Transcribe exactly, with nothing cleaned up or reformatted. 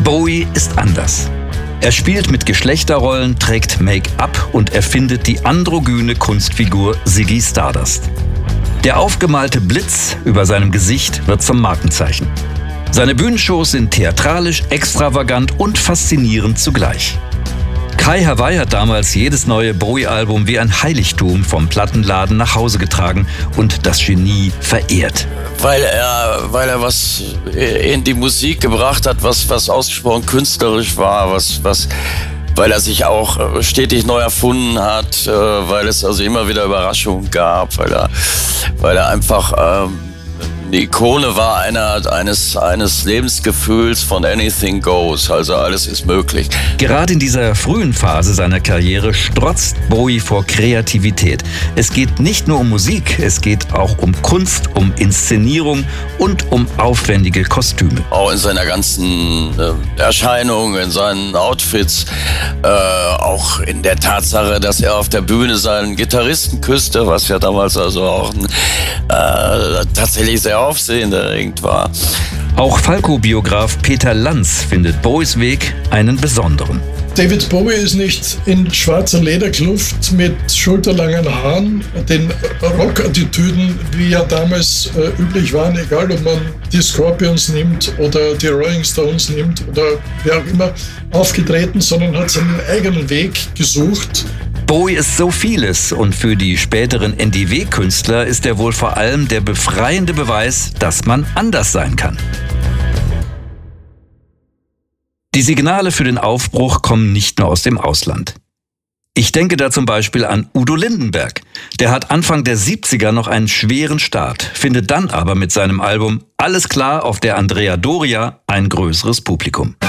Bowie ist anders. Er spielt mit Geschlechterrollen, trägt Make-up und erfindet die androgyne Kunstfigur Ziggy Stardust. Der aufgemalte Blitz über seinem Gesicht wird zum Markenzeichen. Seine Bühnenshows sind theatralisch, extravagant und faszinierend zugleich. Kai Hawaii hat damals jedes neue Bowie-Album wie ein Heiligtum vom Plattenladen nach Hause getragen und das Genie verehrt. Weil er, weil er was in die Musik gebracht hat, was, was ausgesprochen künstlerisch war, was, was, weil er sich auch stetig neu erfunden hat, weil es also immer wieder Überraschungen gab, weil er, weil er einfach ähm, eine Ikone war einer, eines, eines Lebensgefühls von anything goes, also alles ist möglich. Gerade in dieser frühen Phase seiner Karriere strotzt Bowie vor Kreativität. Es geht nicht nur um Musik, es geht auch um Kunst, um Inszenierung und um aufwendige Kostüme. Auch in seiner ganzen äh, Erscheinung, in seinen Outfits, äh, auch in der Tatsache, dass er auf der Bühne seinen Gitarristen küsste, was ja damals also auch ein, äh, tatsächlich sehr aufsehenerregend war. Auch Falco-Biograf Peter Lanz findet Bowies Weg einen besonderen. David Bowie ist nicht in schwarzer Lederkluft mit schulterlangen Haaren, den Rockattitüden, wie ja damals äh, üblich waren, egal ob man die Scorpions nimmt oder die Rolling Stones nimmt oder wer auch immer, aufgetreten, sondern hat seinen eigenen Weg gesucht. Bowie ist so vieles und für die späteren N D W-Künstler ist er wohl vor allem der befreiende Beweis, dass man anders sein kann. Die Signale für den Aufbruch kommen nicht nur aus dem Ausland. Ich denke da zum Beispiel an Udo Lindenberg. Der hat Anfang der siebziger noch einen schweren Start, findet dann aber mit seinem Album Alles klar auf der Andrea Doria ein größeres Publikum.